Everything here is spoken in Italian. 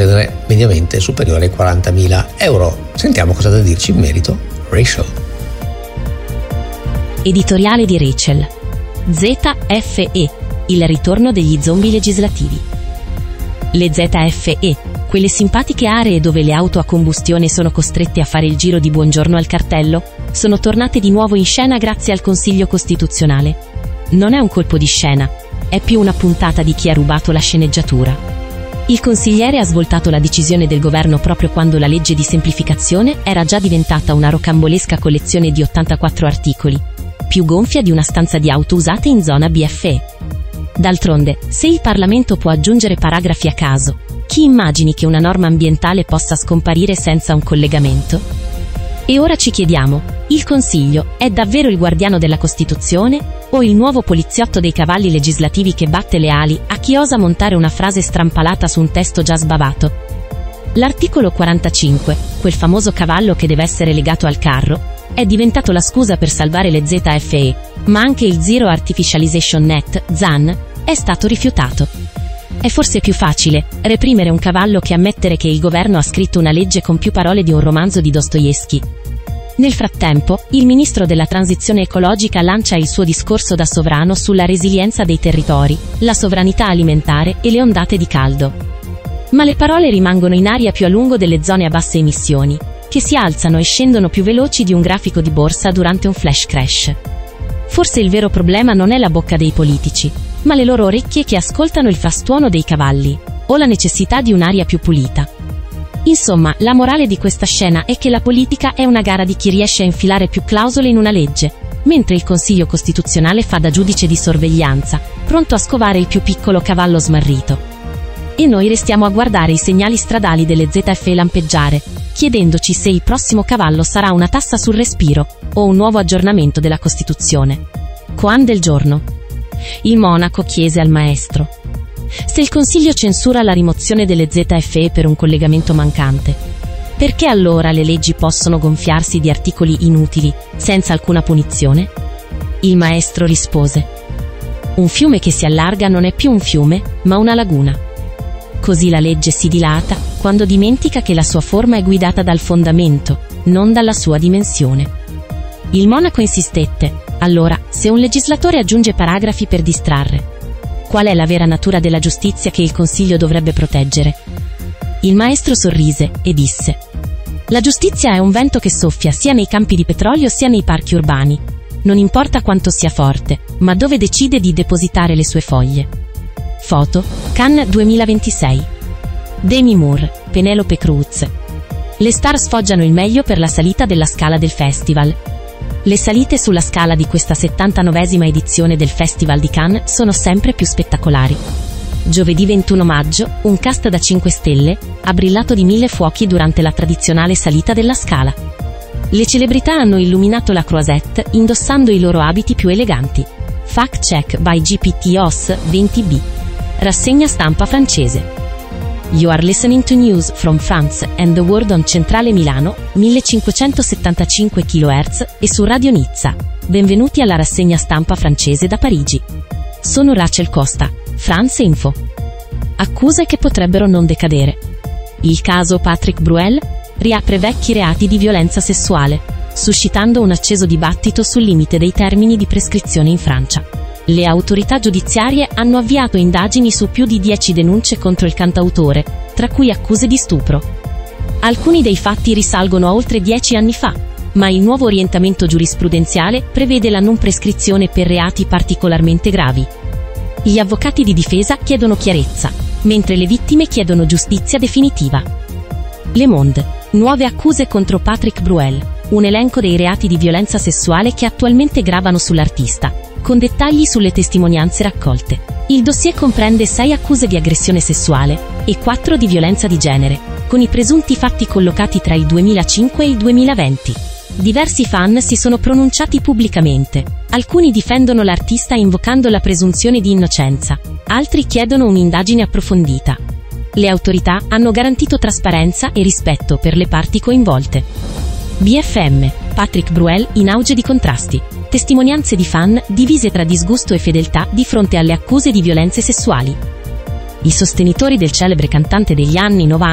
genere mediamente superiore ai 40.000 euro. Sentiamo cosa ha da dirci in merito Rachel. Editoriale di Rachel. ZFE, il ritorno degli zombie legislativi. Le ZFE, quelle simpatiche aree dove le auto a combustione sono costrette a fare il giro di buongiorno al cartello, sono tornate di nuovo in scena grazie al Consiglio Costituzionale. Non è un colpo di scena, è più una puntata di chi ha rubato la sceneggiatura. Il consigliere ha svoltato la decisione del governo proprio quando la legge di semplificazione era già diventata una rocambolesca collezione di 84 articoli, più gonfia di una stanza di auto usate in zona BFE. D'altronde, se il Parlamento può aggiungere paragrafi a caso, chi immagini che una norma ambientale possa scomparire senza un collegamento? E ora ci chiediamo, il Consiglio è davvero il guardiano della Costituzione o il nuovo poliziotto dei cavalli legislativi che batte le ali a chi osa montare una frase strampalata su un testo già sbavato? L'articolo 45, quel famoso cavallo che deve essere legato al carro, è diventato la scusa per salvare le ZFE, ma anche il Zero Artificialization Net, ZAN, è stato rifiutato. È forse più facile reprimere un cavallo che ammettere che il governo ha scritto una legge con più parole di un romanzo di Dostoevskij. Nel frattempo, il ministro della transizione ecologica lancia il suo discorso da sovrano sulla resilienza dei territori, la sovranità alimentare e le ondate di caldo. Ma le parole rimangono in aria più a lungo delle zone a basse emissioni, che si alzano e scendono più veloci di un grafico di borsa durante un flash crash. Forse il vero problema non è la bocca dei politici, ma le loro orecchie che ascoltano il frastuono dei cavalli, o la necessità di un'aria più pulita. Insomma, la morale di questa scena è che la politica è una gara di chi riesce a infilare più clausole in una legge, mentre il Consiglio Costituzionale fa da giudice di sorveglianza, pronto a scovare il più piccolo cavallo smarrito. E noi restiamo a guardare i segnali stradali delle ZFE lampeggiare, chiedendoci se il prossimo cavallo sarà una tassa sul respiro, o un nuovo aggiornamento della Costituzione. Koan del giorno. Il monaco chiese al maestro: se il Consiglio censura la rimozione delle ZFE per un collegamento mancante, perché allora le leggi possono gonfiarsi di articoli inutili, senza alcuna punizione? Il maestro rispose: un fiume che si allarga non è più un fiume, ma una laguna. Così la legge si dilata quando dimentica che la sua forma è guidata dal fondamento, non dalla sua dimensione. Il monaco insistette: allora, se un legislatore aggiunge paragrafi per distrarre, qual è la vera natura della giustizia che il Consiglio dovrebbe proteggere? Il maestro sorrise e disse: la giustizia è un vento che soffia sia nei campi di petrolio sia nei parchi urbani. Non importa quanto sia forte, ma dove decide di depositare le sue foglie. Foto, Cannes 2026. Demi Moore, Penelope Cruz. Le star sfoggiano il meglio per la salita della scala del festival. Le salite sulla scala di questa 79esima edizione del Festival di Cannes sono sempre più spettacolari. Giovedì 21 maggio, un cast da 5 stelle ha brillato di 1000 fuochi durante la tradizionale salita della scala. Le celebrità hanno illuminato la Croisette indossando i loro abiti più eleganti. Fact check by GPTOS 20B. Rassegna stampa francese. You are listening to news from France and the world on Centrale Milano, 1575 kHz e su Radio Nizza. Benvenuti alla rassegna stampa francese da Parigi. Sono Rachel Costa, France Info. Accuse che potrebbero non decadere. Il caso Patrick Bruel riapre vecchi reati di violenza sessuale, suscitando un acceso dibattito sul limite dei termini di prescrizione in Francia. Le autorità giudiziarie hanno avviato indagini su più di 10 denunce contro il cantautore, tra cui accuse di stupro. Alcuni dei fatti risalgono a oltre 10 anni fa, ma il nuovo orientamento giurisprudenziale prevede la non prescrizione per reati particolarmente gravi. Gli avvocati di difesa chiedono chiarezza, mentre le vittime chiedono giustizia definitiva. Le Monde. Nuove accuse contro Patrick Bruel, un elenco dei reati di violenza sessuale che attualmente gravano sull'artista, con dettagli sulle testimonianze raccolte. Il dossier comprende 6 accuse di aggressione sessuale e 4 di violenza di genere, con i presunti fatti collocati tra il 2005 e il 2020. Diversi fan si sono pronunciati pubblicamente. Alcuni difendono l'artista invocando la presunzione di innocenza, altri chiedono un'indagine approfondita. Le autorità hanno garantito trasparenza e rispetto per le parti coinvolte. BFM. Patrick Bruel in auge di contrasti. Testimonianze di fan divise tra disgusto e fedeltà di fronte alle accuse di violenze sessuali. I sostenitori del celebre cantante degli anni 90